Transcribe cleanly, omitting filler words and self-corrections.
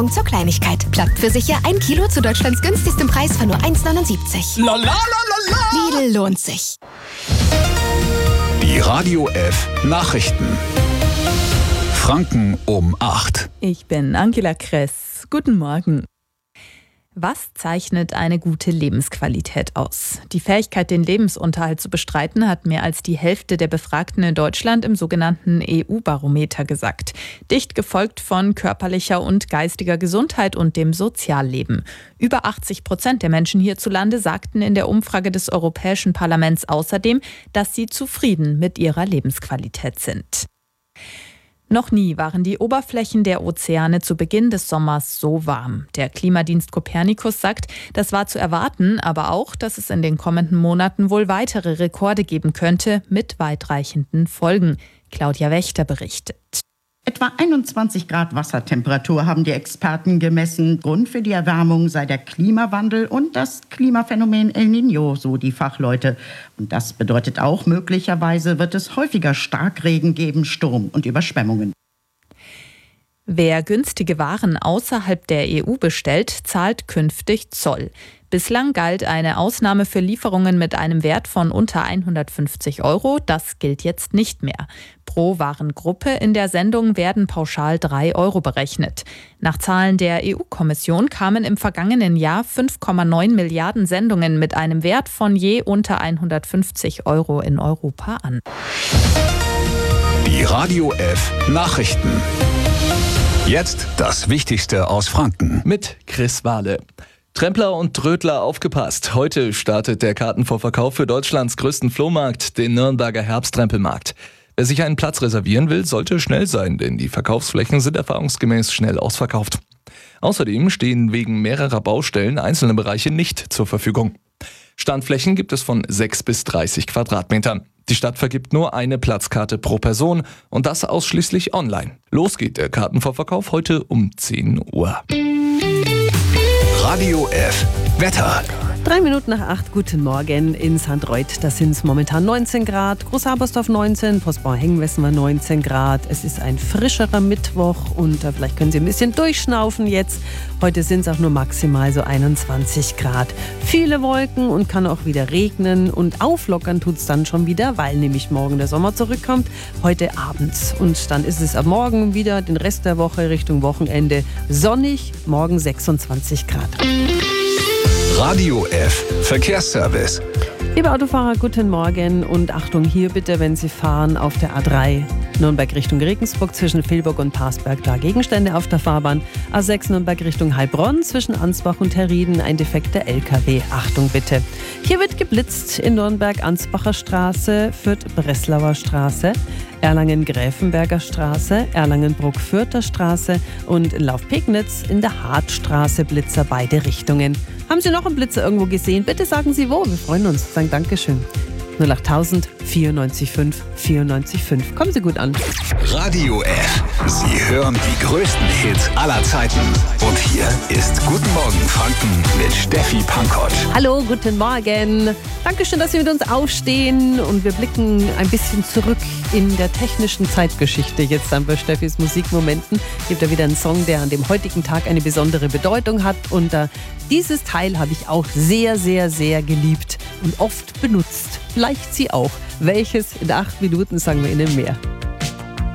Zur Kleinigkeit. Plattpfirsiche 1 Kilo zu Deutschlands günstigstem Preis von nur 1,79. La la la la la! Lidl lohnt sich. Die Radio F Nachrichten. Franken um 8. Ich bin Angela Kress. Guten Morgen. Was zeichnet eine gute Lebensqualität aus? Die Fähigkeit, den Lebensunterhalt zu bestreiten, hat mehr als die Hälfte der Befragten in Deutschland im sogenannten EU-Barometer gesagt. Dicht gefolgt von körperlicher und geistiger Gesundheit und dem Sozialleben. Über 80% der Menschen hierzulande sagten in der Umfrage des Europäischen Parlaments außerdem, dass sie zufrieden mit ihrer Lebensqualität sind. Noch nie waren die Oberflächen der Ozeane zu Beginn des Sommers so warm. Der Klimadienst Copernicus sagt, das war zu erwarten, aber auch, dass es in den kommenden Monaten wohl weitere Rekorde geben könnte mit weitreichenden Folgen. Claudia Wächter berichtet. Etwa 21 Grad Wassertemperatur haben die Experten gemessen. Grund für die Erwärmung sei der Klimawandel und das Klimaphänomen El Niño, so die Fachleute. Und das bedeutet auch, möglicherweise wird es häufiger Starkregen geben, Sturm und Überschwemmungen. Wer günstige Waren außerhalb der EU bestellt, zahlt künftig Zoll. Bislang galt eine Ausnahme für Lieferungen mit einem Wert von unter 150 €. Das gilt jetzt nicht mehr. Pro Warengruppe in der Sendung werden pauschal 3 € berechnet. Nach Zahlen der EU-Kommission kamen im vergangenen Jahr 5,9 Milliarden Sendungen mit einem Wert von je unter 150 € in Europa an. Die Radio F Nachrichten. Jetzt das Wichtigste aus Franken. Mit Chris Wahle. Trempler und Trödler aufgepasst. Heute startet der Kartenvorverkauf für Deutschlands größten Flohmarkt, den Nürnberger Herbsttrempelmarkt. Wer sich einen Platz reservieren will, sollte schnell sein, denn die Verkaufsflächen sind erfahrungsgemäß schnell ausverkauft. Außerdem stehen wegen mehrerer Baustellen einzelne Bereiche nicht zur Verfügung. Standflächen gibt es von 6 bis 30 Quadratmetern. Die Stadt vergibt nur eine Platzkarte pro Person und das ausschließlich online. Los geht der Kartenvorverkauf heute um 10 Uhr. Radio F Wetter. 3 Minuten nach 8, guten Morgen in St. Reuth. Da sind es momentan 19 Grad, Großhabersdorf 19, Postbau-Hengenwessen war 19 Grad. Es ist ein frischerer Mittwoch und vielleicht können Sie ein bisschen durchschnaufen jetzt. Heute sind es auch nur maximal so 21 Grad. Viele Wolken und kann auch wieder regnen und auflockern tut es dann schon wieder, weil nämlich morgen der Sommer zurückkommt, heute abends. Und dann ist es ab morgen wieder den Rest der Woche Richtung Wochenende sonnig, morgen 26 Grad. Radio F Verkehrsservice. Liebe Autofahrer, guten Morgen und Achtung hier bitte, wenn Sie fahren auf der A3 Nürnberg Richtung Regensburg zwischen Vilburg und Parsberg, da Gegenstände auf der Fahrbahn. A6 Nürnberg Richtung Heilbronn zwischen Ansbach und Herrieden ein defekter LKW. Achtung bitte. Hier wird geblitzt in Nürnberg Ansbacher Straße, Fürth-Breslauer Straße, Erlangen-Gräfenberger Straße, Erlangen-Bruck-Fürther Straße und in Lauf-Pegnitz in der Hartstraße Blitzer beide Richtungen. Haben Sie noch einen Blitzer irgendwo gesehen? Bitte sagen Sie wo. Wir freuen uns. Sagen Dankeschön. 08000 94 94 5. Kommen Sie gut an. Radio F. Sie hören die größten Hits aller Zeiten. Und hier ist Guten Morgen Franken mit Steffi Pankott. Hallo, guten Morgen. Dankeschön, dass Sie mit uns aufstehen. Und wir blicken ein bisschen zurück in der technischen Zeitgeschichte. Jetzt dann bei Steffis Musikmomenten. Gibt ja wieder einen Song, der an dem heutigen Tag eine besondere Bedeutung hat. Und dieses Teil habe ich auch sehr, sehr, sehr geliebt und oft benutzt. Vielleicht Sie auch. Welches? In 8 Minuten sagen wir Ihnen mehr.